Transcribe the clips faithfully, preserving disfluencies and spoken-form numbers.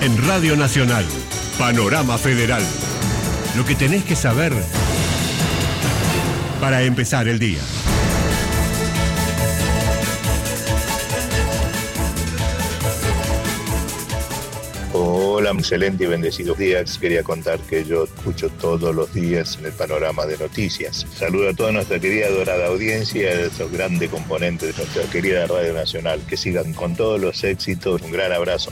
En Radio Nacional, Panorama Federal. Lo que tenés que saber para empezar el día. Hola, excelente y bendecidos días. Quería contar que yo escucho todos los días en el Panorama de Noticias. Saludo a toda nuestra querida dorada audiencia, a esos grandes componentes de nuestra querida Radio Nacional. Que sigan con todos los éxitos. Un gran abrazo.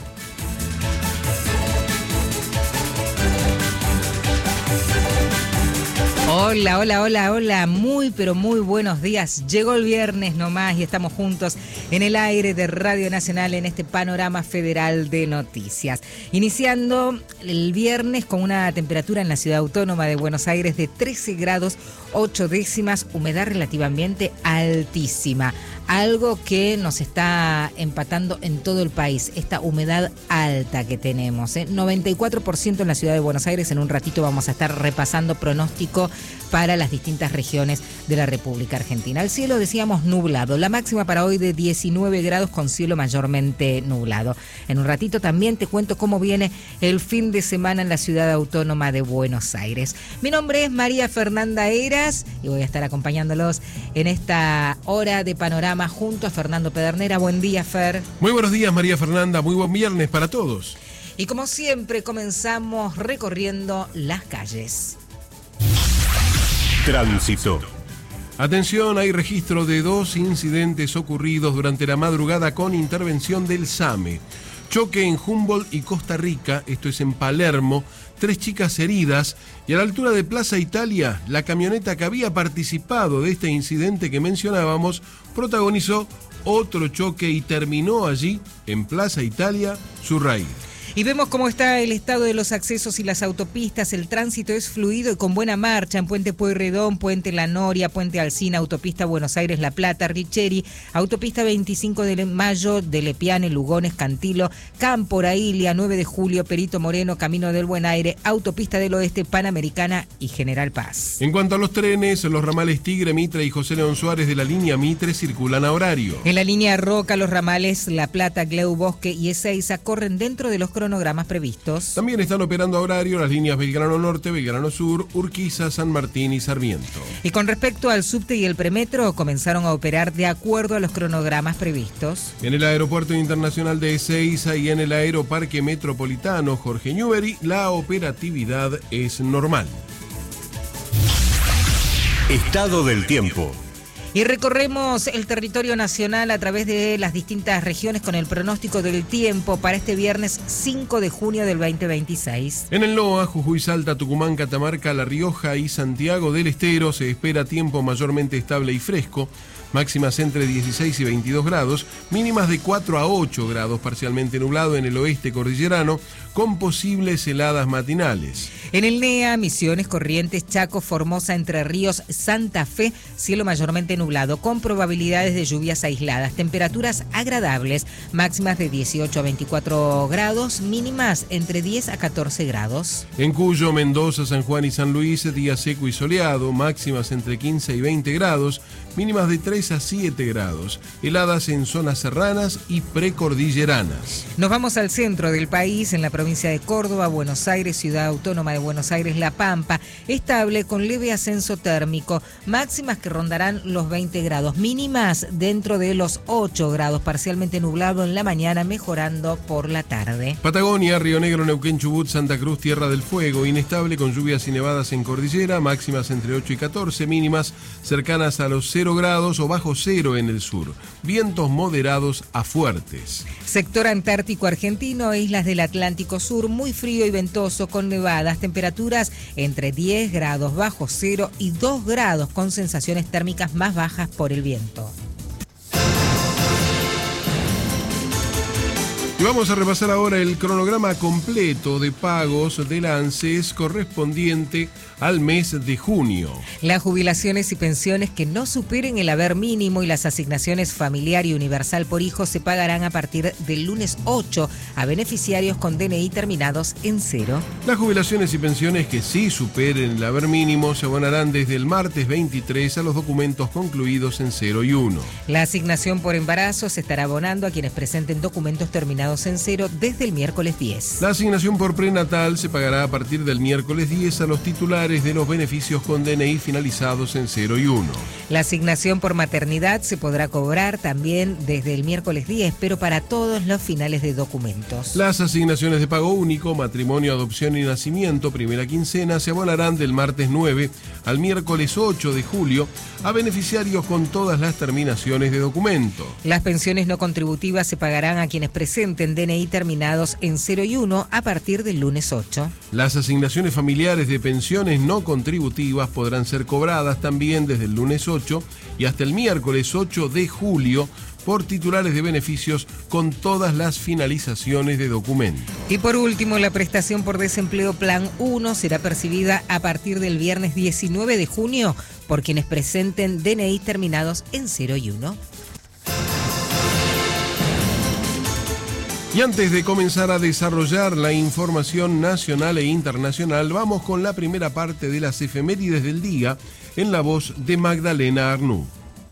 Hola, hola, hola, hola, muy pero muy buenos días. Llegó el viernes nomás y estamos juntos en el aire de Radio Nacional en este Panorama Federal de Noticias. Iniciando el viernes con una temperatura en la ciudad autónoma de Buenos Aires de trece grados ocho décimas, humedad relativamente altísima. Algo que nos está empatando en todo el país, esta humedad alta que tenemos, ¿eh? noventa y cuatro por ciento en la ciudad de Buenos Aires. En un ratito vamos a estar repasando pronóstico para las distintas regiones de la República Argentina. El cielo, decíamos, nublado. La máxima para hoy de diecinueve grados con cielo mayormente nublado. En un ratito también te cuento cómo viene el fin de semana en la ciudad autónoma de Buenos Aires. Mi nombre es María Fernanda Heras y voy a estar acompañándolos en esta hora de panorama junto a Fernando Pedernera. Buen día, Fer. Muy buenos días, María Fernanda. Muy buen viernes para todos. Y como siempre, comenzamos recorriendo las calles. Tránsito. Atención, hay registro de dos incidentes ocurridos durante la madrugada con intervención del SAME. Choque en Humboldt y Costa Rica, esto es en Palermo, tres chicas heridas, y a la altura de Plaza Italia, la camioneta que había participado de este incidente que mencionábamos, protagonizó otro choque y terminó allí, en Plaza Italia, su raíz. Y vemos cómo está el estado de los accesos y las autopistas. El tránsito es fluido y con buena marcha en Puente Pueyrredón, Puente La Noria, Puente Alsina, Autopista Buenos Aires, La Plata, Richeri, Autopista veinticinco de Mayo, de Lepiane, Lugones, Cantilo, Campo Raília, nueve de julio, Perito Moreno, Camino del Buen Aire, Autopista del Oeste, Panamericana y General Paz. En cuanto a los trenes, los ramales Tigre, Mitre y José León Suárez de la línea Mitre circulan a horario. En la línea Roca, los ramales La Plata, Gleu, Bosque y Ezeiza corren dentro de los cronogramas previstos. También están operando a horario las líneas Belgrano Norte, Belgrano Sur, Urquiza, San Martín y Sarmiento. Y con respecto al subte y el premetro, comenzaron a operar de acuerdo a los cronogramas previstos. En el Aeropuerto Internacional de Ezeiza y en el Aeroparque Metropolitano Jorge Newbery, la operatividad es normal. Estado del tiempo. Y recorremos el territorio nacional a través de las distintas regiones con el pronóstico del tiempo para este viernes cinco de junio del veinte veintiséis. En el NOA, Jujuy, Salta, Tucumán, Catamarca, La Rioja y Santiago del Estero se espera tiempo mayormente estable y fresco. Máximas entre dieciséis y veintidós grados, mínimas de cuatro a ocho grados, parcialmente nublado en el oeste cordillerano, con posibles heladas matinales. En el NEA, Misiones, Corrientes, Chaco, Formosa, Entre Ríos, Santa Fe, cielo mayormente nublado, con probabilidades de lluvias aisladas, temperaturas agradables, máximas de dieciocho a veinticuatro grados, mínimas entre diez a catorce grados. En Cuyo, Mendoza, San Juan y San Luis, día seco y soleado, máximas entre quince y veinte grados, mínimas de tres a siete grados, heladas en zonas serranas y precordilleranas. Nos vamos al centro del país, en la provincia de Córdoba, Buenos Aires, Ciudad Autónoma de Buenos Aires, La Pampa, estable con leve ascenso térmico, máximas que rondarán los veinte grados, mínimas dentro de los ocho grados, parcialmente nublado en la mañana, mejorando por la tarde. Patagonia, Río Negro, Neuquén, Chubut, Santa Cruz, Tierra del Fuego, inestable con lluvias y nevadas en cordillera, máximas entre ocho y catorce, mínimas cercanas a los cero grados o bajo cero en el sur, vientos moderados a fuertes. Sector Antártico Argentino, islas del Atlántico Sur, muy frío y ventoso con nevadas, temperaturas entre diez grados bajo cero y dos grados con sensaciones térmicas más bajas por el viento. Y vamos a repasar ahora el cronograma completo de pagos del ANSES correspondiente al mes de junio. Las jubilaciones y pensiones que no superen el haber mínimo y las asignaciones familiar y universal por hijo se pagarán a partir del lunes ocho a beneficiarios con D N I terminados en cero. Las jubilaciones y pensiones que sí superen el haber mínimo se abonarán desde el martes veintitrés a los documentos concluidos en cero y uno. La asignación por embarazo se estará abonando a quienes presenten documentos terminados terminados en cero desde el miércoles diez. La asignación por prenatal se pagará a partir del miércoles diez a los titulares de los beneficios con D N I finalizados en cero y uno. La asignación por maternidad se podrá cobrar también desde el miércoles diez, pero para todos los finales de documentos. Las asignaciones de pago único, matrimonio, adopción y nacimiento, primera quincena, se abonarán del martes nueve al miércoles ocho de julio a beneficiarios con todas las terminaciones de documento. Las pensiones no contributivas se pagarán a quienes presenten D N I terminados en cero y uno a partir del lunes ocho. Las asignaciones familiares de pensiones no contributivas podrán ser cobradas también desde el lunes ocho y hasta el miércoles ocho de julio por titulares de beneficios con todas las finalizaciones de documento. Y por último, la prestación por desempleo Plan uno será percibida a partir del viernes diecinueve de junio por quienes presenten D N I terminados en cero y uno. Y antes de comenzar a desarrollar la información nacional e internacional, vamos con la primera parte de las efemérides del día en la voz de Magdalena Arnoux.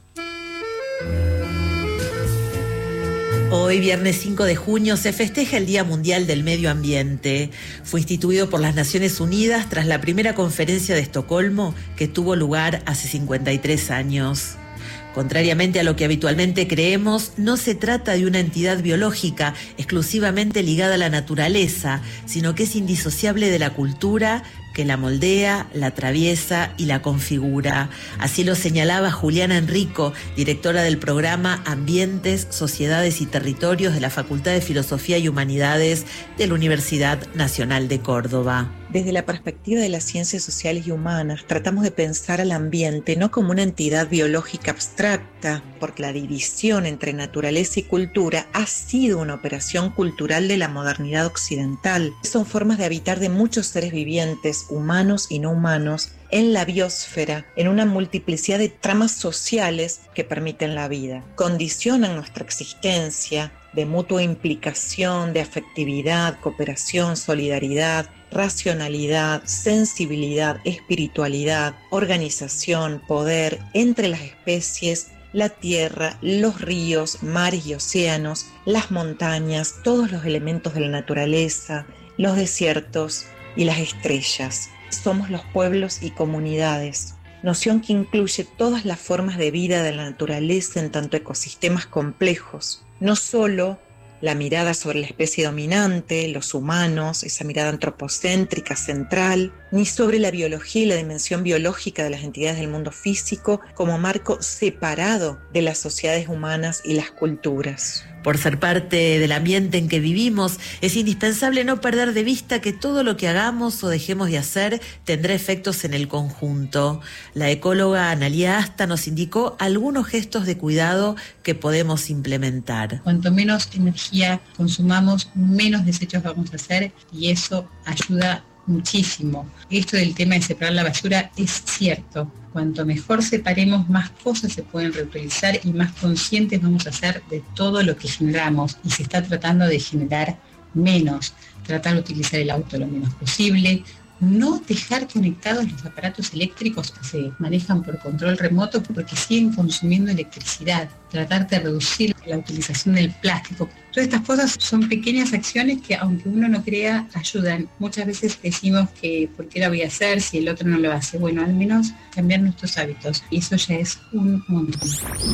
Hoy, viernes cinco de junio, se festeja el Día Mundial del Medio Ambiente. Fue instituido por las Naciones Unidas tras la primera conferencia de Estocolmo que tuvo lugar hace cincuenta y tres años. Contrariamente a lo que habitualmente creemos, no se trata de una entidad biológica exclusivamente ligada a la naturaleza, sino que es indisociable de la cultura que la moldea, la atraviesa y la configura. Así lo señalaba Juliana Enrico, directora del programa Ambientes, Sociedades y Territorios de la Facultad de Filosofía y Humanidades de la Universidad Nacional de Córdoba. Desde la perspectiva de las ciencias sociales y humanas, tratamos de pensar al ambiente no como una entidad biológica abstracta, porque la división entre naturaleza y cultura ha sido una operación cultural de la modernidad occidental. Son formas de habitar de muchos seres vivientes, humanos y no humanos, en la biosfera, en una multiplicidad de tramas sociales que permiten la vida. Condicionan nuestra existencia de mutua implicación, de afectividad, cooperación, solidaridad, racionalidad, sensibilidad, espiritualidad, organización, poder entre las especies, la tierra, los ríos, mares y océanos, las montañas, todos los elementos de la naturaleza, los desiertos y las estrellas. Somos los pueblos y comunidades, noción que incluye todas las formas de vida de la naturaleza en tanto ecosistemas complejos, no solo la mirada sobre la especie dominante, los humanos, esa mirada antropocéntrica central, ni sobre la biología y la dimensión biológica de las entidades del mundo físico como marco separado de las sociedades humanas y las culturas. Por ser parte del ambiente en que vivimos, es indispensable no perder de vista que todo lo que hagamos o dejemos de hacer tendrá efectos en el conjunto. La ecóloga Analía Asta nos indicó algunos gestos de cuidado que podemos implementar. Cuanto menos energía consumamos, menos desechos vamos a hacer y eso ayuda muchísimo. Esto del tema de separar la basura es cierto. Cuanto mejor separemos, más cosas se pueden reutilizar y más conscientes vamos a ser de todo lo que generamos. Y se está tratando de generar menos, tratar de utilizar el auto lo menos posible, no dejar conectados los aparatos eléctricos que se manejan por control remoto porque siguen consumiendo electricidad, tratar de reducir la utilización del plástico. Todas estas cosas son pequeñas acciones que, aunque uno no crea, ayudan. Muchas veces decimos que ¿por qué la voy a hacer si el otro no lo hace? Bueno, al menos cambiar nuestros hábitos. Y eso ya es un montón.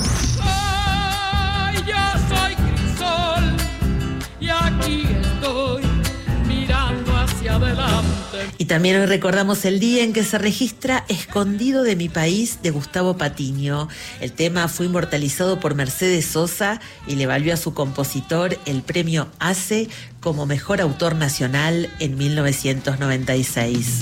Ay, yo soy Crisol y aquí estoy mirando hacia adelante. Y también hoy recordamos el día en que se registra Escondido de mi país de Gustavo Patiño. El tema fue inmortalizado por Mercedes Sosa y le valió a su compositor el premio A C E como mejor autor nacional en mil novecientos noventa y seis.